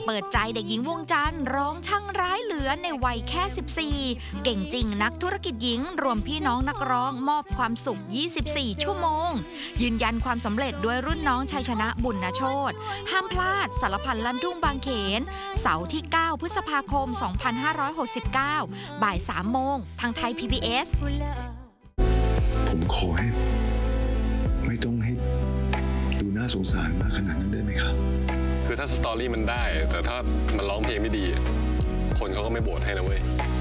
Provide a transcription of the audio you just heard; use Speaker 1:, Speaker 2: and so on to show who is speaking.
Speaker 1: เปิดใจเด็กหญิงวงจันทร์ร้องช่างร้ายเหลือในวัยแค่ 14 เก่งจริงนักธุรกิจหญิงรวมพี่น้องนักร้องมอบความสุข 24 ชั่วโมงยืนยันความสำเร็จด้วยรุ่นน้องชัยชนะบุญโชติห้ามพลาดสารพันลั่นทุ่งบางเขนเสาร์ที่ 9 พฤษภาคม 2569 บ่าย 3 โมงทางไทย PBS
Speaker 2: ผมขอให้ไม่ต้องให้ดูน่าสงสารมากขนาดนั้นได้ไหมครับ
Speaker 3: คือถ้าสตอรี่มันได้แต่ถ้ามันร้องเพลงไม่ดีคนเขาก็ไม่โหวตให้นะเว้ย